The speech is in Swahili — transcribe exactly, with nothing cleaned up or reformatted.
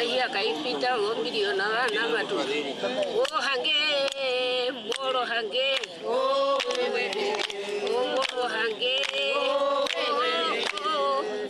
hia kaipita ngombirio na na matu o hange moro hange